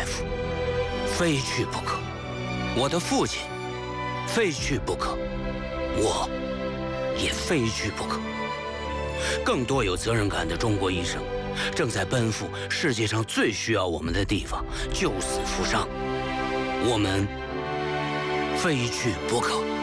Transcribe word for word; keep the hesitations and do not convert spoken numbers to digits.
夫非去不可，我的父亲非去不可，我也非去不可。更多有责任感的中国医生，正在奔赴世界上最需要我们的地方，救死扶伤。我们非去不可。